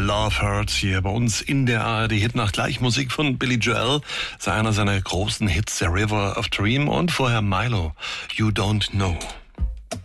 Love Hurts hier bei uns in der ARD Hitnacht. Gleich Musik von Billy Joel, einer seiner großen Hits, The River of Dream, und vorher Milo, You Don't Know.